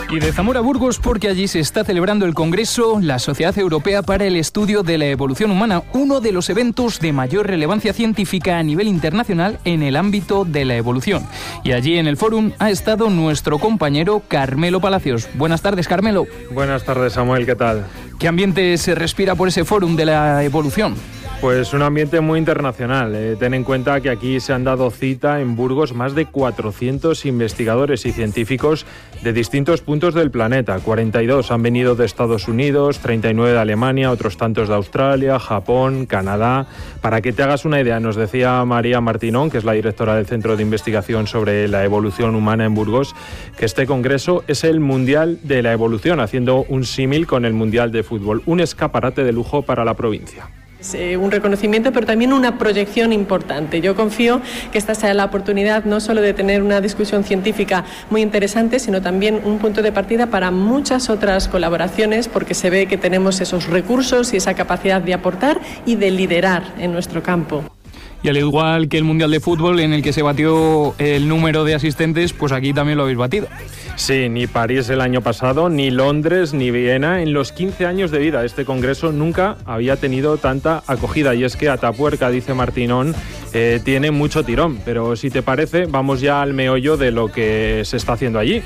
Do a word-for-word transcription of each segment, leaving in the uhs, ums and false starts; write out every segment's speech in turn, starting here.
Y de Zamora a Burgos, porque allí se está celebrando el Congreso, la Sociedad Europea para el Estudio de la Evolución Humana, uno de los eventos de mayor relevancia científica a nivel internacional en el ámbito de la evolución. Y allí en el fórum ha estado nuestro compañero Carmelo Palacios. Buenas tardes, Carmelo. Buenas tardes, Samuel, ¿qué tal? ¿Qué ambiente se respira por ese fórum de la evolución? Pues un ambiente muy internacional. Eh, ten en cuenta que aquí se han dado cita en Burgos más de cuatrocientos investigadores y científicos de distintos puntos del planeta. cuarenta y dos han venido de Estados Unidos, treinta y nueve de Alemania, otros tantos de Australia, Japón, Canadá. Para que te hagas una idea, nos decía María Martinón, que es la directora del Centro de Investigación sobre la Evolución Humana en Burgos, que este congreso es el Mundial de la Evolución, haciendo un símil con el Mundial de Fútbol, un escaparate de lujo para la provincia. Eh, un reconocimiento, pero también una proyección importante. Yo confío que esta sea la oportunidad no solo de tener una discusión científica muy interesante, sino también un punto de partida para muchas otras colaboraciones, porque se ve que tenemos esos recursos y esa capacidad de aportar y de liderar en nuestro campo. Y al igual que el Mundial de Fútbol, en el que se batió el número de asistentes, pues aquí también lo habéis batido. Sí, ni París el año pasado, ni Londres, ni Viena. En los quince años de vida este congreso nunca había tenido tanta acogida. Y es que Atapuerca, dice Martinón, eh, tiene mucho tirón. Pero si te parece, vamos ya al meollo de lo que se está haciendo allí.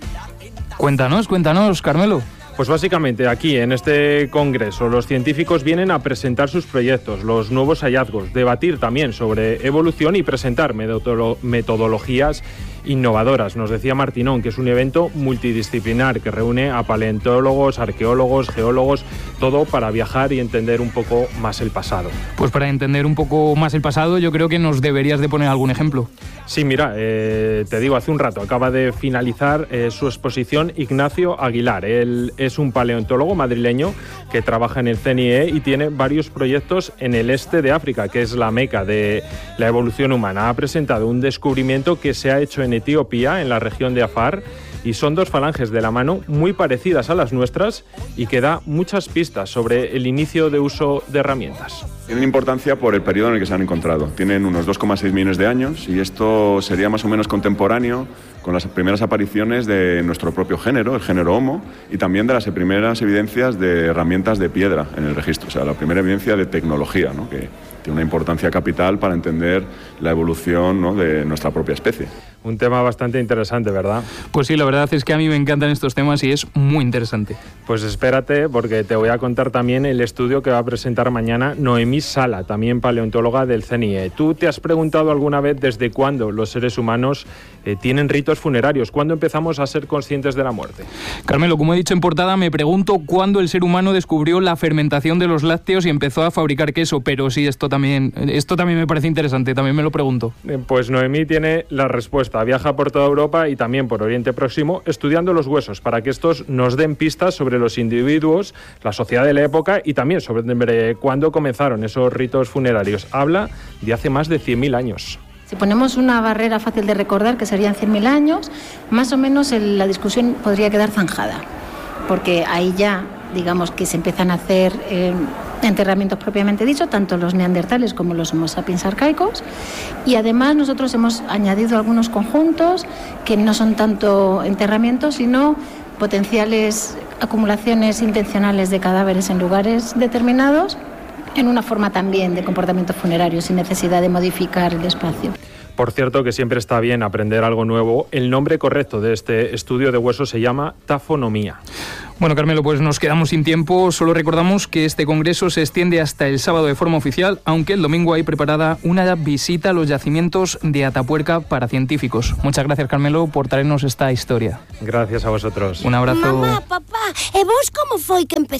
Cuéntanos, cuéntanos, Carmelo. Pues básicamente aquí, en este congreso, los científicos vienen a presentar sus proyectos, los nuevos hallazgos, debatir también sobre evolución y presentar metodologías innovadoras. Nos decía Martinón que es un evento multidisciplinar que reúne a paleontólogos, arqueólogos, geólogos, todo para viajar y entender un poco más el pasado. Pues para entender un poco más el pasado, yo creo que nos deberías de poner algún ejemplo. Sí, mira, eh, te digo, hace un rato acaba de finalizar eh, su exposición Ignacio Aguilar. Él es un paleontólogo madrileño que trabaja en el C N I E y tiene varios proyectos en el este de África, que es la meca de la evolución humana. Ha presentado un descubrimiento que se ha hecho en Etiopía, en la región de Afar, y son dos falanges de la mano muy parecidas a las nuestras y que da muchas pistas sobre el inicio de uso de herramientas. Tienen importancia por el periodo en el que se han encontrado. Tienen unos dos coma seis millones de años y esto sería más o menos contemporáneo con las primeras apariciones de nuestro propio género, el género Homo, y también de las primeras evidencias de herramientas de piedra en el registro, o sea, la primera evidencia de tecnología, ¿no?, que tiene una importancia capital para entender la evolución, ¿no?, de nuestra propia especie. Un tema bastante interesante, ¿verdad? Pues sí, la verdad es que a mí me encantan estos temas y es muy interesante. Pues espérate, porque te voy a contar también el estudio que va a presentar mañana Noemí Sala, también paleontóloga del C N I E. ¿Tú te has preguntado alguna vez desde cuándo los seres humanos eh, tienen ritos funerarios? ¿Cuándo empezamos a ser conscientes de la muerte? Carmelo, como he dicho en portada, me pregunto cuándo el ser humano descubrió la fermentación de los lácteos y empezó a fabricar queso, pero sí, esto también, esto también me parece interesante, también me lo pregunto. Eh, pues Noemí tiene la respuesta. Viaja por toda Europa y también por Oriente Próximo estudiando los huesos para que estos nos den pistas sobre los individuos, la sociedad de la época y también sobre cuándo comenzaron esos ritos funerarios. Habla de hace más de cien mil años. Si ponemos una barrera fácil de recordar, que serían cien mil años, más o menos el, la discusión podría quedar zanjada, porque ahí ya, digamos que se empiezan a hacer eh, enterramientos propiamente dicho, tanto los neandertales como los homo sapiens arcaicos, y además nosotros hemos añadido algunos conjuntos que no son tanto enterramientos, sino potenciales acumulaciones intencionales de cadáveres en lugares determinados, en una forma también de comportamiento funerario, sin necesidad de modificar el espacio. Por cierto, que siempre está bien aprender algo nuevo. El nombre correcto de este estudio de huesos se llama tafonomía. Bueno, Carmelo, pues nos quedamos sin tiempo. Solo recordamos que este congreso se extiende hasta el sábado de forma oficial, aunque el domingo hay preparada una visita a los yacimientos de Atapuerca para científicos. Muchas gracias, Carmelo, por traernos esta historia. Gracias a vosotros. Un abrazo. Mamá, papá, e vos como foi que empezou